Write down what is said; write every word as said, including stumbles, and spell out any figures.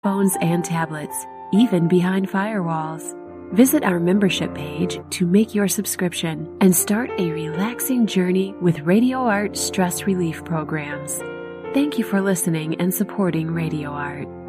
phones and tablets, even behind firewalls. Visit our membership page to make your subscription and start a relaxing journey with RadioArt stress relief programs. Thank you for listening and supporting RadioArt.